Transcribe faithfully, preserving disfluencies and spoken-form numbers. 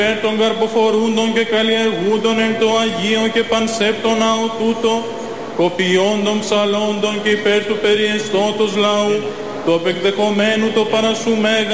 των καρποφορούντων και καλλιεργούντων εν το Αγίο και πανσέπτο ναό τούτο, κοπιών των ψαλόντων και υπέρ του περιεστώτος λαού, το απεκδεχομένου το παρασού μέγα